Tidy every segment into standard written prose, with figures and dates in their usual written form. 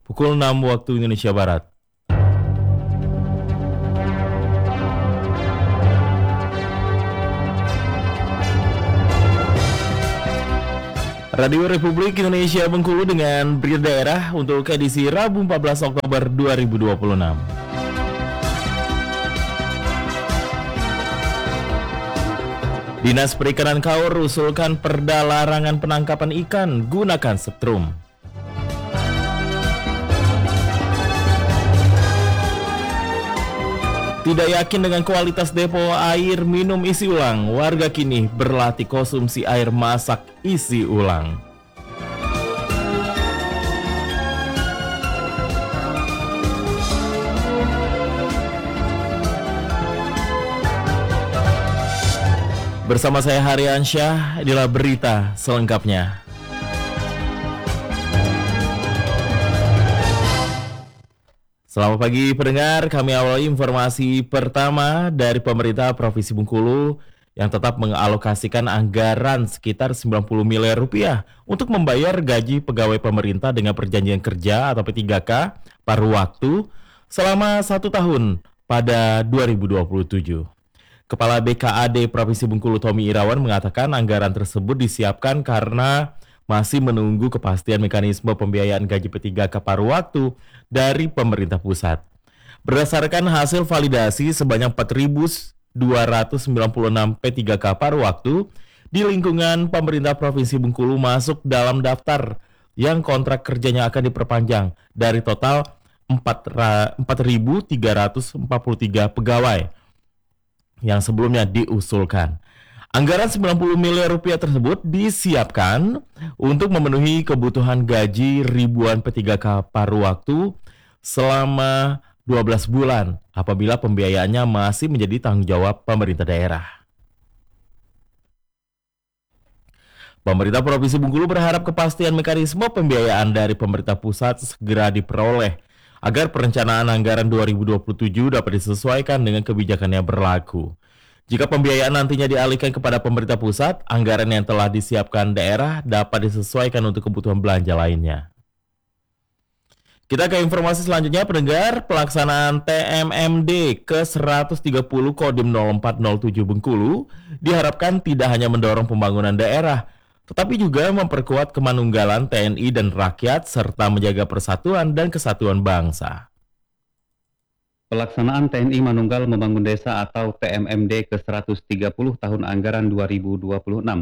pukul 6 waktu Indonesia Barat. Radio Republik Indonesia Bengkulu dengan berita daerah untuk edisi Rabu 14 Oktober 2026. Dinas Perikanan Kaur usulkan perda larangan penangkapan ikan gunakan setrum. Tidak yakin dengan kualitas depo air minum isi ulang, warga kini berlatih konsumsi air masak isi ulang. Bersama saya Haryansyah, inilah berita selengkapnya. Selamat pagi pendengar, kami awali informasi pertama dari pemerintah Provinsi Bengkulu yang tetap mengalokasikan anggaran sekitar 90 miliar rupiah untuk membayar gaji pegawai pemerintah dengan perjanjian kerja atau P3K paruh waktu selama 1 tahun pada 2027. Kepala BKAD Provinsi Bengkulu Tommy Irawan mengatakan anggaran tersebut disiapkan karena masih menunggu kepastian mekanisme pembiayaan gaji P3K paruh waktu dari pemerintah pusat. Berdasarkan hasil validasi sebanyak 4.296 P3K paruh waktu di lingkungan pemerintah Provinsi Bengkulu masuk dalam daftar yang kontrak kerjanya akan diperpanjang dari total 4.343 pegawai yang sebelumnya diusulkan. Anggaran 90 miliar rupiah tersebut disiapkan untuk memenuhi kebutuhan gaji ribuan P3K paruh waktu selama 12 bulan apabila pembiayaannya masih menjadi tanggung jawab pemerintah daerah. Pemerintah Provinsi Bengkulu berharap kepastian mekanisme pembiayaan dari pemerintah pusat segera diperoleh agar perencanaan anggaran 2027 dapat disesuaikan dengan kebijakan yang berlaku. Jika pembiayaan nantinya dialihkan kepada pemerintah pusat, anggaran yang telah disiapkan daerah dapat disesuaikan untuk kebutuhan belanja lainnya. Kita ke informasi selanjutnya, pendengar. Pelaksanaan TMMD ke-130 Kodim 0407 Bengkulu diharapkan tidak hanya mendorong pembangunan daerah, tetapi juga memperkuat kemanunggalan TNI dan rakyat serta menjaga persatuan dan kesatuan bangsa. Pelaksanaan TNI Manunggal Membangun Desa atau TMMD ke-130 tahun anggaran 2026,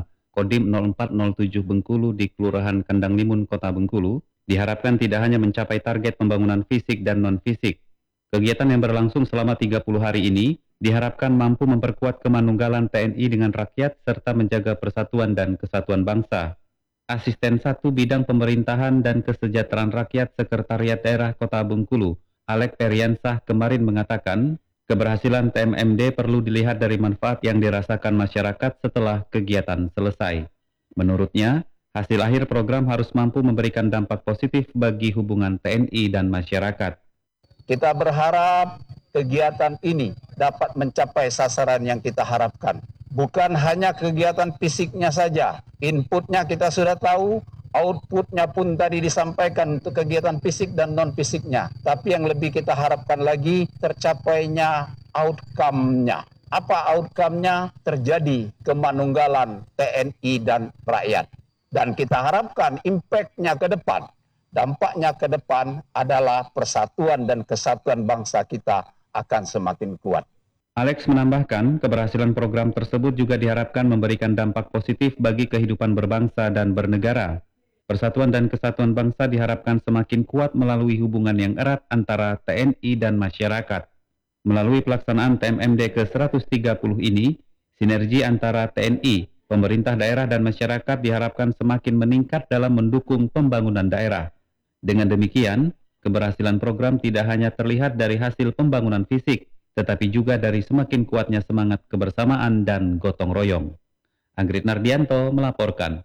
Kodim 0407 Bengkulu di Kelurahan Kandang Limun, Kota Bengkulu, diharapkan tidak hanya mencapai target pembangunan fisik dan non-fisik. Kegiatan yang berlangsung selama 30 hari ini diharapkan mampu memperkuat kemanunggalan TNI dengan rakyat serta menjaga persatuan dan kesatuan bangsa. Asisten 1 Bidang Pemerintahan dan Kesejahteraan Rakyat Sekretariat Daerah Kota Bengkulu, Alek Periansah kemarin mengatakan, keberhasilan TMMD perlu dilihat dari manfaat yang dirasakan masyarakat setelah kegiatan selesai. Menurutnya, hasil akhir program harus mampu memberikan dampak positif bagi hubungan TNI dan masyarakat. Kita berharap kegiatan ini dapat mencapai sasaran yang kita harapkan. Bukan hanya kegiatan fisiknya saja, inputnya kita sudah tahu, outputnya pun tadi disampaikan untuk kegiatan fisik dan non-fisiknya. Tapi yang lebih kita harapkan lagi tercapainya outcome-nya. Apa outcome-nya? Terjadi kemanunggalan TNI dan rakyat. Dan kita harapkan impact-nya ke depan, dampaknya ke depan adalah persatuan dan kesatuan bangsa kita akan semakin kuat. Alex menambahkan, keberhasilan program tersebut juga diharapkan memberikan dampak positif bagi kehidupan berbangsa dan bernegara. Persatuan dan kesatuan bangsa diharapkan semakin kuat melalui hubungan yang erat antara TNI dan masyarakat. Melalui pelaksanaan TMMD ke-130 ini, sinergi antara TNI, pemerintah daerah dan masyarakat diharapkan semakin meningkat dalam mendukung pembangunan daerah. Dengan demikian, keberhasilan program tidak hanya terlihat dari hasil pembangunan fisik, tetapi juga dari semakin kuatnya semangat kebersamaan dan gotong royong. Anggrit Nardianto melaporkan.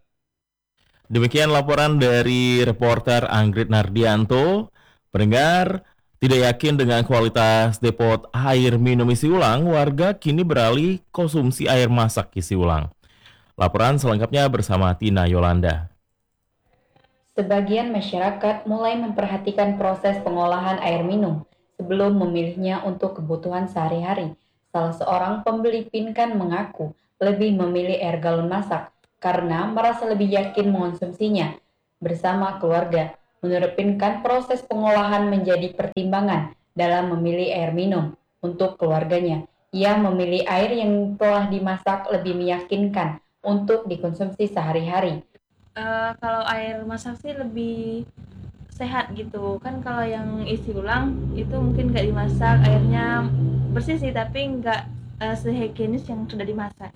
Demikian laporan dari reporter Anggrit Nardianto. Pendengar, tidak yakin dengan kualitas depot air minum isi ulang, warga kini beralih konsumsi air masak isi ulang. Laporan selengkapnya bersama Tina Yolanda. Sebagian masyarakat mulai memperhatikan proses pengolahan air minum sebelum memilihnya untuk kebutuhan sehari-hari. Salah seorang pembeli Pinkan mengaku lebih memilih air galon masak karena merasa lebih yakin mengonsumsinya bersama keluarga. Menurut Pinkan, proses pengolahan menjadi pertimbangan dalam memilih air minum untuk keluarganya. Ia memilih air yang telah dimasak lebih meyakinkan untuk dikonsumsi sehari-hari. Kalau air masak sih lebih sehat gitu kan. Kalau yang isi ulang itu mungkin nggak dimasak, airnya bersih sih tapi nggak sehigienis yang sudah dimasak.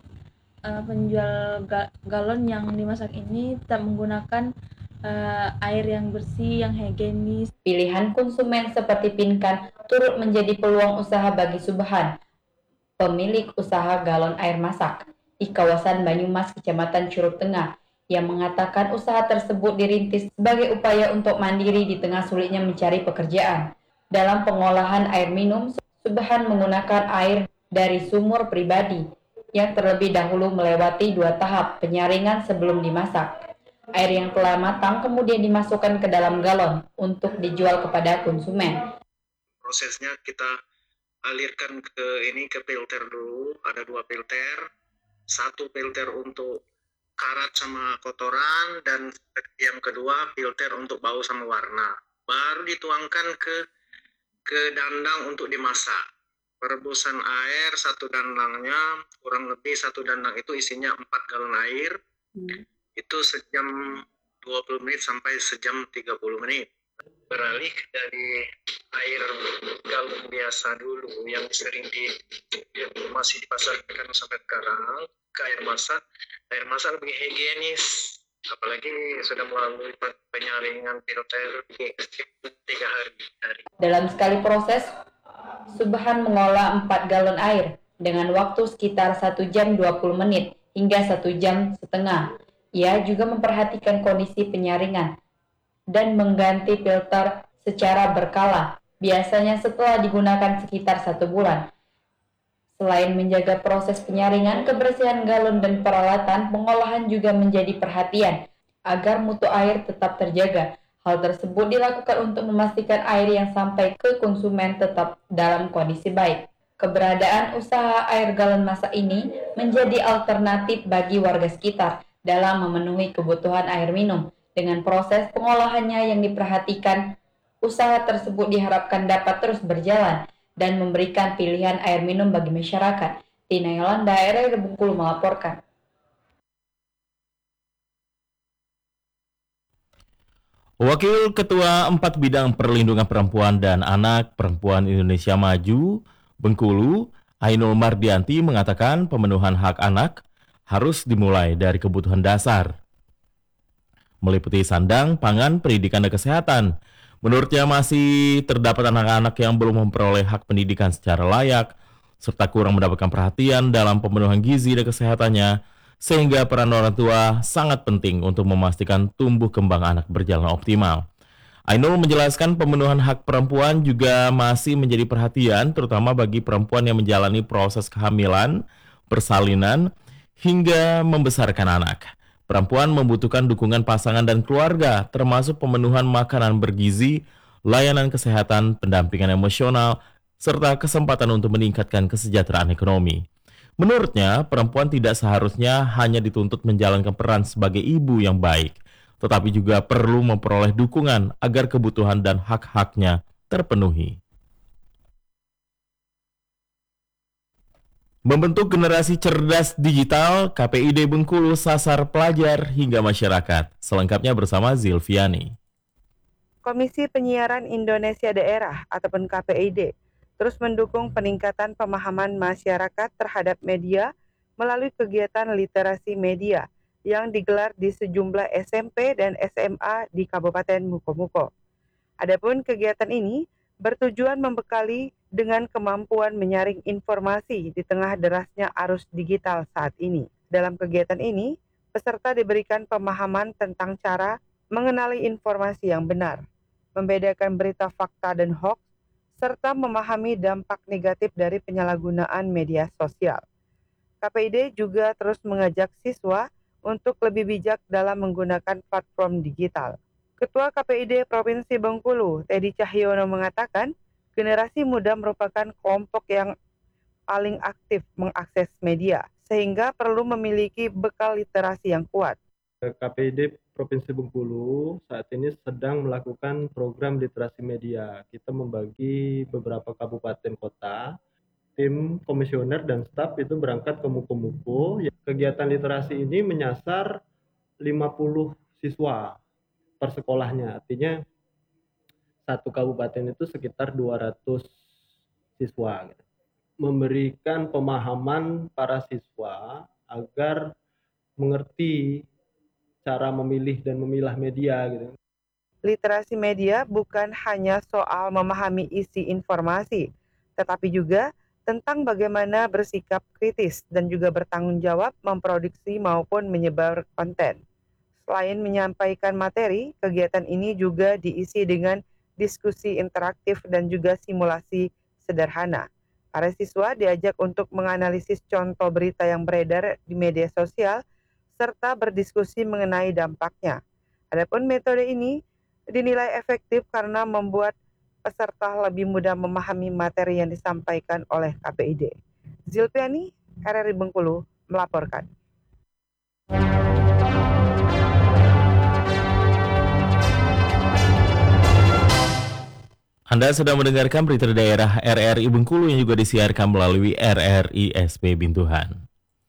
Penjual galon yang dimasak ini tetap menggunakan air yang bersih, yang higienis. Pilihan konsumen seperti Pinkan turut menjadi peluang usaha bagi Subhan, pemilik usaha galon air masak di kawasan Banyumas, Kecamatan Curug Tengah, yang mengatakan usaha tersebut dirintis sebagai upaya untuk mandiri di tengah sulitnya mencari pekerjaan. Dalam pengolahan air minum, Subhan menggunakan air dari sumur pribadi yang terlebih dahulu melewati 2 tahap penyaringan sebelum dimasak. Air yang telah matang kemudian dimasukkan ke dalam galon untuk dijual kepada konsumen. Prosesnya kita alirkan ke filter dulu, ada 2 filter, 1 filter untuk karat sama kotoran dan yang kedua filter untuk bau sama warna. Baru dituangkan ke dandang untuk dimasak. Perebusan air 1 dandangnya kurang lebih 1 dandang itu isinya 4 galon air. Itu sejam 20 menit sampai sejam 30 menit. Beralih dari air galon biasa dulu yang sering masih dipasarkan sampai sekarang ke air masak lebih higienis, apalagi sudah melalui penyaringan filter 3 hari. Dalam sekali proses, Subhan mengolah 4 galon air dengan waktu sekitar 1 jam 20 menit hingga 1 jam setengah. Ia juga memperhatikan kondisi penyaringan dan mengganti filter secara berkala, biasanya setelah digunakan sekitar 1 bulan. Selain menjaga proses penyaringan, kebersihan galon dan peralatan pengolahan juga menjadi perhatian agar mutu air tetap terjaga. Hal tersebut dilakukan untuk memastikan air yang sampai ke konsumen tetap dalam kondisi baik. Keberadaan usaha air galon masak ini menjadi alternatif bagi warga sekitar dalam memenuhi kebutuhan air minum. Dengan proses pengolahannya yang diperhatikan, usaha tersebut diharapkan dapat terus berjalan dan memberikan pilihan air minum bagi masyarakat. Tina Yolanda, RRI Bengkulu melaporkan. Wakil Ketua 4 Bidang Perlindungan Perempuan dan Anak Perempuan Indonesia Maju, Bengkulu, Ainul Mardianti mengatakan pemenuhan hak anak harus dimulai dari kebutuhan dasar, meliputi sandang, pangan, pendidikan, dan kesehatan. Menurutnya masih terdapat anak-anak yang belum memperoleh hak pendidikan secara layak, serta kurang mendapatkan perhatian dalam pemenuhan gizi dan kesehatannya, sehingga peran orang tua sangat penting untuk memastikan tumbuh kembang anak berjalan optimal. Ainul menjelaskan pemenuhan hak perempuan juga masih menjadi perhatian, terutama bagi perempuan yang menjalani proses kehamilan, persalinan, hingga membesarkan anak. Perempuan membutuhkan dukungan pasangan dan keluarga, termasuk pemenuhan makanan bergizi, layanan kesehatan, pendampingan emosional, serta kesempatan untuk meningkatkan kesejahteraan ekonomi. Menurutnya, perempuan tidak seharusnya hanya dituntut menjalankan peran sebagai ibu yang baik, tetapi juga perlu memperoleh dukungan agar kebutuhan dan hak-haknya terpenuhi. Membentuk generasi cerdas digital, KPID Bengkulu sasar pelajar hingga masyarakat. Selengkapnya bersama Zilviani. Komisi Penyiaran Indonesia Daerah ataupun KPID terus mendukung peningkatan pemahaman masyarakat terhadap media melalui kegiatan literasi media yang digelar di sejumlah SMP dan SMA di Kabupaten Mukomuko. Adapun kegiatan ini bertujuan membekali dengan kemampuan menyaring informasi di tengah derasnya arus digital saat ini. Dalam kegiatan ini, peserta diberikan pemahaman tentang cara mengenali informasi yang benar, membedakan berita fakta dan hoax, serta memahami dampak negatif dari penyalahgunaan media sosial. KPID juga terus mengajak siswa untuk lebih bijak dalam menggunakan platform digital. Ketua KPID Provinsi Bengkulu, Teddy Cahyono mengatakan, generasi muda merupakan kelompok yang paling aktif mengakses media, sehingga perlu memiliki bekal literasi yang kuat. KPID Provinsi Bengkulu saat ini sedang melakukan program literasi media. Kita membagi beberapa kabupaten kota, tim komisioner dan staf itu berangkat ke Muko-Muko. Kegiatan literasi ini menyasar 50 siswa per sekolahnya. Artinya satu kabupaten itu sekitar 200 siswa. Memberikan pemahaman para siswa agar mengerti cara memilih dan memilah media gitu. Literasi media bukan hanya soal memahami isi informasi, tetapi juga tentang bagaimana bersikap kritis dan juga bertanggung jawab memproduksi maupun menyebar konten. Selain menyampaikan materi, kegiatan ini juga diisi dengan diskusi interaktif dan juga simulasi sederhana. Para siswa diajak untuk menganalisis contoh berita yang beredar di media sosial serta berdiskusi mengenai dampaknya. Adapun metode ini dinilai efektif karena membuat peserta lebih mudah memahami materi yang disampaikan oleh KPID. Zilpiani, RRI Bengkulu, melaporkan. Anda sedang mendengarkan berita daerah RRI Bengkulu yang juga disiarkan melalui RRI SP Bintuhan.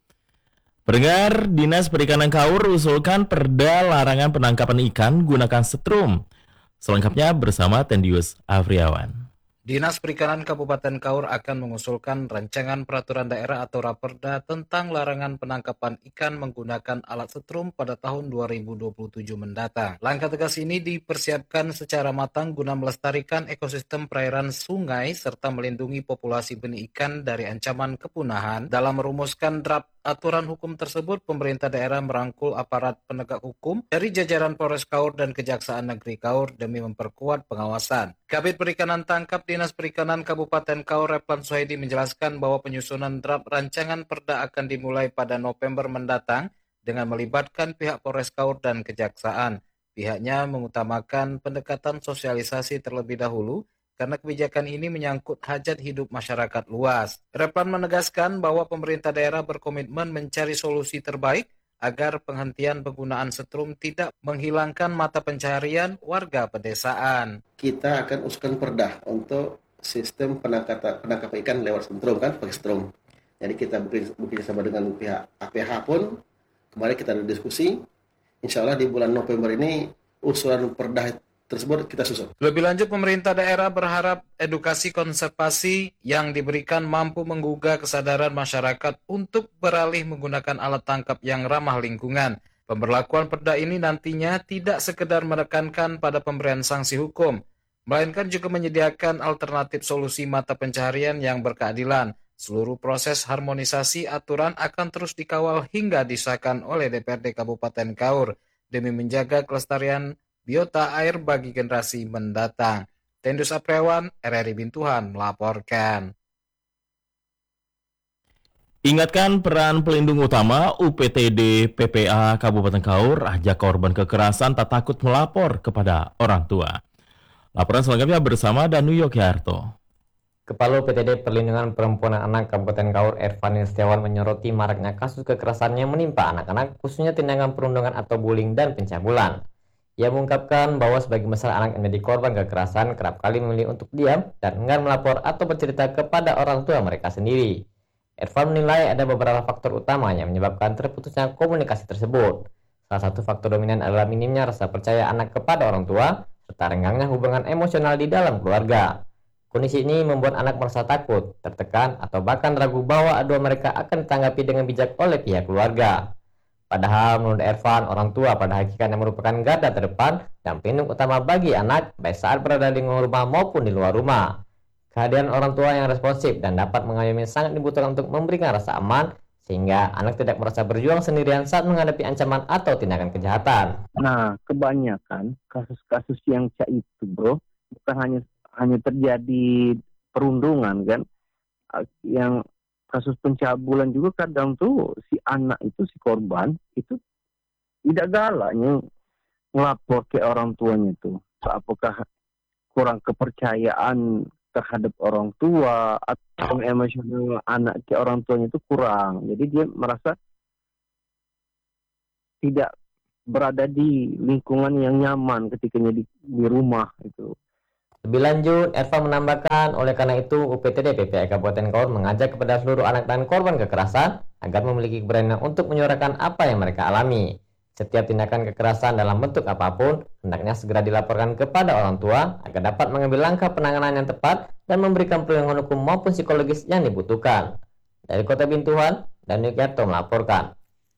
Pendengar, Dinas Perikanan Kaur usulkan perda larangan penangkapan ikan gunakan setrum. Selengkapnya bersama Tendius Afriawan. Dinas Perikanan Kabupaten Kaur akan mengusulkan rancangan peraturan daerah atau raperda tentang larangan penangkapan ikan menggunakan alat setrum pada tahun 2027 mendatang. Langkah tegas ini dipersiapkan secara matang guna melestarikan ekosistem perairan sungai serta melindungi populasi benih ikan dari ancaman kepunahan. Dalam merumuskan draft aturan hukum tersebut, pemerintah daerah merangkul aparat penegak hukum dari jajaran Polres Kaur dan Kejaksaan Negeri Kaur demi memperkuat pengawasan. Kabid Perikanan Tangkap Dinas Perikanan Kabupaten Kaur Replan Suhaidi menjelaskan bahwa penyusunan draft rancangan perda akan dimulai pada November mendatang dengan melibatkan pihak Polres Kaur dan Kejaksaan. Pihaknya mengutamakan pendekatan sosialisasi terlebih dahulu karena kebijakan ini menyangkut hajat hidup masyarakat luas. Replan menegaskan bahwa pemerintah daerah berkomitmen mencari solusi terbaik agar penghentian penggunaan setrum tidak menghilangkan mata pencaharian warga pedesaan. Kita akan usulkan perda untuk sistem penangkapan ikan lewat setrum kan, pakai setrum. Jadi kita bekerja sama dengan pihak APH pun, kemarin kita ada diskusi, insya Allah di bulan November ini usulan perda tersebut kita susun. Lebih lanjut, pemerintah daerah berharap edukasi konservasi yang diberikan mampu menggugah kesadaran masyarakat untuk beralih menggunakan alat tangkap yang ramah lingkungan. Pemberlakuan perda ini nantinya tidak sekedar menekankan pada pemberian sanksi hukum, melainkan juga menyediakan alternatif solusi mata pencaharian yang berkeadilan. Seluruh proses harmonisasi aturan akan terus dikawal hingga disahkan oleh DPRD Kabupaten Kaur demi menjaga kelestarian biota air bagi generasi mendatang. Tendius Apryawan, RRI Bintuhan melaporkan. Ingatkan peran pelindung utama UPTD PPA Kabupaten Kaur, ajak korban kekerasan tak takut melapor kepada orang tua. Laporan selengkapnya bersama Danu Yogyakarta. Kepala UPTD Perlindungan Perempuan dan Anak Kabupaten Kaur, Ervani Setiawan, menyoroti maraknya kasus kekerasan yang menimpa anak-anak, khususnya tindakan perundungan atau bullying dan pencabulan. Ia mengungkapkan bahwa sebagian besar anak yang menjadi korban kekerasan kerap kali memilih untuk diam dan enggan melapor atau bercerita kepada orang tua mereka sendiri. Ervan menilai ada beberapa faktor utama yang menyebabkan terputusnya komunikasi tersebut. Salah satu faktor dominan adalah minimnya rasa percaya anak kepada orang tua, serta renggangnya hubungan emosional di dalam keluarga. Kondisi ini membuat anak merasa takut, tertekan, atau bahkan ragu bahwa aduan mereka akan ditanggapi dengan bijak oleh pihak keluarga. Padahal menurut Ervan, orang tua pada hakikatnya merupakan garda terdepan dan pelindung utama bagi anak, baik saat berada di rumah maupun di luar rumah. Kehadiran orang tua yang responsif dan dapat mengayomi sangat dibutuhkan untuk memberikan rasa aman, sehingga anak tidak merasa berjuang sendirian saat menghadapi ancaman atau tindakan kejahatan. Nah, kebanyakan kasus-kasus yang itu, bro, bukan hanya terjadi perundungan kan, yang kasus pencabulan juga kadang tuh si anak itu, si korban itu tidak galaknya ngelapor ke orang tuanya tuh? Apakah kurang kepercayaan terhadap orang tua atau emosional anak ke orang tuanya itu kurang. Jadi dia merasa tidak berada di lingkungan yang nyaman ketikanya di rumah itu. Lebih lanjut, Erva menambahkan, oleh karena itu UPTD PPI Kabupaten Kaur mengajak kepada seluruh anak dan korban kekerasan agar memiliki keberanian untuk menyuarakan apa yang mereka alami. Setiap tindakan kekerasan dalam bentuk apapun, hendaknya segera dilaporkan kepada orang tua agar dapat mengambil langkah penanganan yang tepat dan memberikan perlindungan hukum maupun psikologis yang dibutuhkan. Dari Kota Bintuan, Daniel Kerto melaporkan.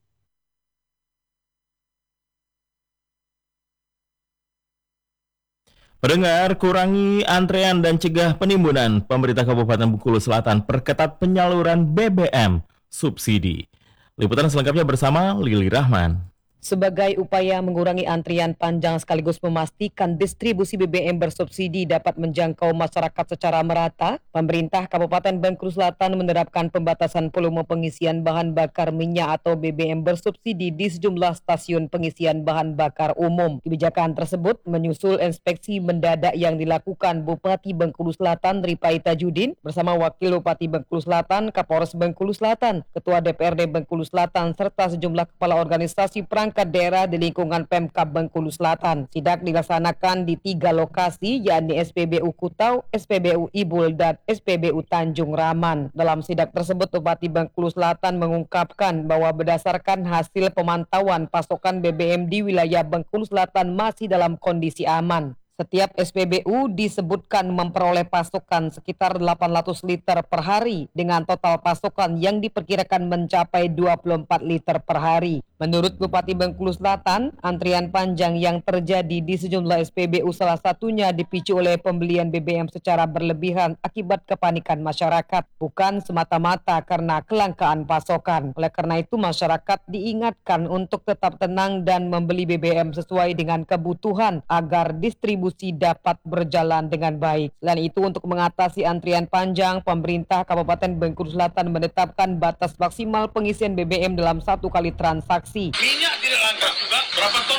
Pendengar, kurangi antrean dan cegah penimbunan. Pemerintah Kabupaten Bengkulu Selatan perketat penyaluran BBM subsidi. Liputan selengkapnya bersama Lili Rahman. Sebagai upaya mengurangi antrian panjang sekaligus memastikan distribusi BBM bersubsidi dapat menjangkau masyarakat secara merata, pemerintah Kabupaten Bengkulu Selatan menerapkan pembatasan volume pengisian bahan bakar minyak atau BBM bersubsidi di sejumlah stasiun pengisian bahan bakar umum. Kebijakan tersebut menyusul inspeksi mendadak yang dilakukan Bupati Bengkulu Selatan Ripai Tajudin bersama Wakil Bupati Bengkulu Selatan, Kapolres Bengkulu Selatan, Ketua DPRD Bengkulu Selatan, serta sejumlah kepala organisasi perangkat daerah di lingkungan Pemkab Bengkulu Selatan. Sidak dilaksanakan di 3 lokasi, yakni SPBU Kutau, SPBU Ibul, dan SPBU Tanjung Raman. Dalam sidak tersebut, Bupati Bengkulu Selatan mengungkapkan bahwa berdasarkan hasil pemantauan pasokan BBM di wilayah Bengkulu Selatan masih dalam kondisi aman. Setiap SPBU disebutkan memperoleh pasokan sekitar 800 liter per hari dengan total pasokan yang diperkirakan mencapai 24 liter per hari. Menurut Bupati Bengkulu Selatan, antrian panjang yang terjadi di sejumlah SPBU salah satunya dipicu oleh pembelian BBM secara berlebihan akibat kepanikan masyarakat, bukan semata-mata karena kelangkaan pasokan. Oleh karena itu, masyarakat diingatkan untuk tetap tenang dan membeli BBM sesuai dengan kebutuhan agar distribusi dapat berjalan dengan baik. Selain itu, untuk mengatasi antrian panjang, pemerintah Kabupaten Bengkulu Selatan menetapkan batas maksimal pengisian BBM dalam 1 kali transaksi. Minyak tidak langka juga, berapa ton?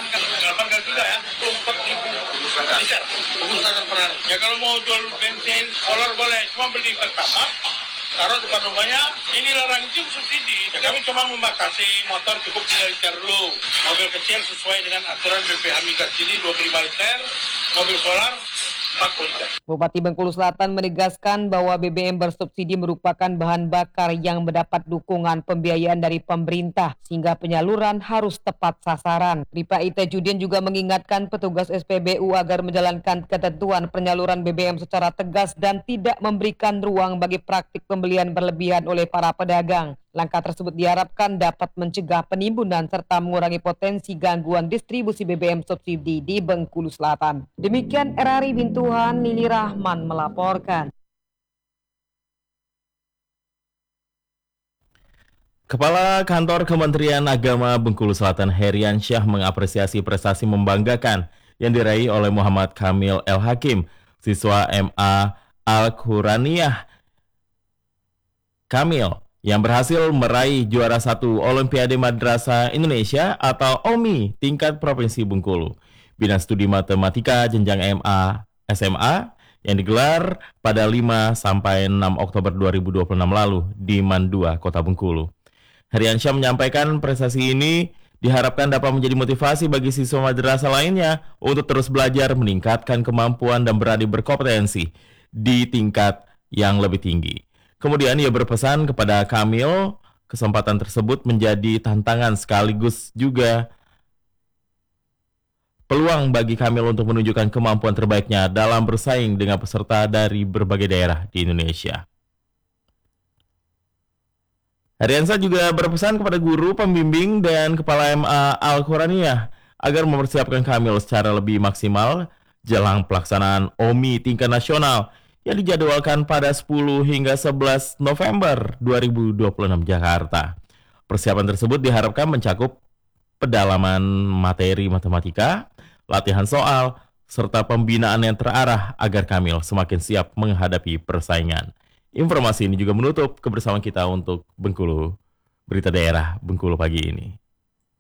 8 kali juga ya, 4.000 liter per hari. Ya kalau mau jual bensin, solar boleh, cuma beli pertama, taruh di depan rumahnya, ini larang itu subsidi. Kami cuma membatasi motor cukup 3 liter dulu, mobil kecil sesuai dengan aturan BPH migas ini 25 liter, mobil solar 40 liter. Bupati Bengkulu Selatan menegaskan bahwa BBM bersubsidi merupakan bahan bakar yang mendapat dukungan pembiayaan dari pemerintah sehingga penyaluran harus tepat sasaran. Ripai Tajudin juga mengingatkan petugas SPBU agar menjalankan ketentuan penyaluran BBM secara tegas dan tidak memberikan ruang bagi praktik pembelian berlebihan oleh para pedagang. Langkah tersebut diharapkan dapat mencegah penimbunan serta mengurangi potensi gangguan distribusi BBM subsidi di Bengkulu Selatan. Demikian RRI Bintuan, Lili Rahman melaporkan. Kepala Kantor Kementerian Agama Bengkulu Selatan Herian Syah mengapresiasi prestasi membanggakan yang diraih oleh Muhammad Kamil El Hakim, siswa MA Al-Quraniyah Kamil, yang berhasil meraih juara 1 Olimpiade Madrasah Indonesia atau OMI tingkat Provinsi Bengkulu. Bidang Studi Matematika jenjang MA SMA yang digelar pada 5 sampai 6 Oktober 2026 lalu di Mandua, Kota Bengkulu. Heriansyah menyampaikan prestasi ini diharapkan dapat menjadi motivasi bagi siswa madrasah lainnya untuk terus belajar, meningkatkan kemampuan dan berani berkompetensi di tingkat yang lebih tinggi. Kemudian ia berpesan kepada Kamil, kesempatan tersebut menjadi tantangan sekaligus juga peluang bagi Kamil untuk menunjukkan kemampuan terbaiknya dalam bersaing dengan peserta dari berbagai daerah di Indonesia. Heriansyah juga berpesan kepada guru, pembimbing, dan kepala MA Al-Quraniyah agar mempersiapkan Kamil secara lebih maksimal jelang pelaksanaan OMI tingkat nasional yang dijadwalkan pada 10 hingga 11 November 2026 Jakarta. Persiapan tersebut diharapkan mencakup pendalaman materi matematika, latihan soal, serta pembinaan yang terarah agar Kamil semakin siap menghadapi persaingan. Informasi ini juga menutup kebersamaan kita untuk Bengkulu, berita daerah Bengkulu pagi ini.